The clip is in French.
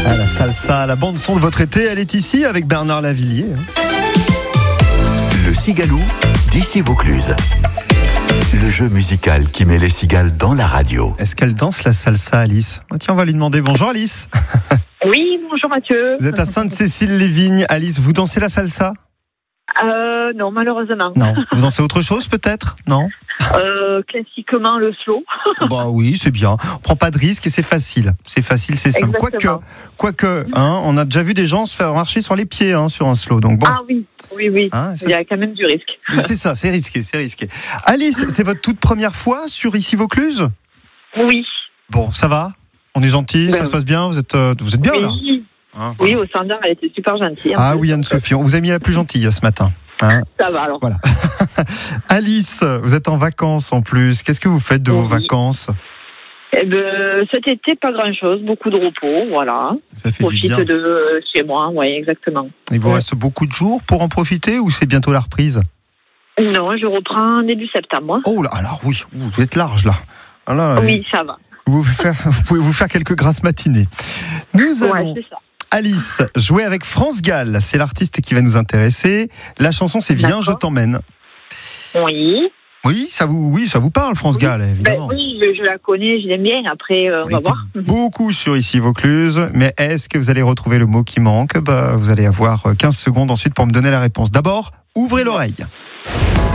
Ah, la salsa, la bande son de votre été, elle est ici avec Bernard Lavillier. Le Cigalou d'ici Vaucluse. Le jeu musical qui met les cigales dans la radio. Est-ce qu'elle danse la salsa, Alice ? Tiens, on va lui demander. Bonjour Alice. Oui, bonjour Mathieu. Vous êtes à Sainte-Cécile-les-Vignes. Alice, vous dansez la salsa ? Non, malheureusement. Non. Vous dansez autre chose peut-être ? Non ? Classiquement le slow. Bah oui, c'est bien. On prend pas de risque et c'est facile. C'est facile, c'est simple. Quoique, on a déjà vu des gens se faire marcher sur les pieds sur un slow. Donc bon. Ah oui. Il y a quand même du risque. C'est ça, c'est risqué. Alice, c'est votre toute première fois sur ici Vaucluse ? Oui. Bon, ça va ? On est gentil, ça se passe bien ? Vous êtes bien là ? Oui, au standard, elle était super gentille. Ah oui, Anne-Sophie, on vous a mis la plus gentille ce matin. Ça va alors. Voilà. Alice, vous êtes en vacances en plus. Qu'est-ce que vous faites de vos vacances ? Cet été, pas grand-chose, beaucoup de repos, voilà. Ça fait du bien. Profite de chez moi, oui, exactement. Il vous reste beaucoup de jours pour en profiter ou c'est bientôt la reprise ? Non, je reprends début septembre. Oh là, alors oui, vous êtes large là. Oui, ça va. Vous pouvez vous faire quelques grasses matinées. Nous allons, c'est ça. Alice, jouer avec France Gall. C'est l'artiste qui va nous intéresser. La chanson, c'est Viens, je t'emmène. Oui. Oui, ça vous parle, France Gall, évidemment. Oui, je la connais, je l'aime bien. Après, on va voir. Beaucoup sur ici Vaucluse. Mais est-ce que vous allez retrouver le mot qui manque ? Vous allez avoir 15 secondes ensuite pour me donner la réponse. D'abord, ouvrez l'oreille.